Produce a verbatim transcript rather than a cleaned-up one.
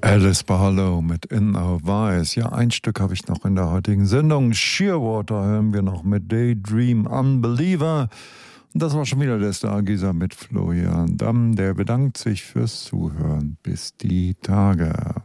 Alice Barlow mit In Our Eyes. Ja, ein Stück habe ich noch in der heutigen Sendung. Shearwater hören wir noch mit Daydream Unbeliever. Und das war schon wieder der Stargazer mit Florian Damm. Der bedankt sich fürs Zuhören. Bis die Tage.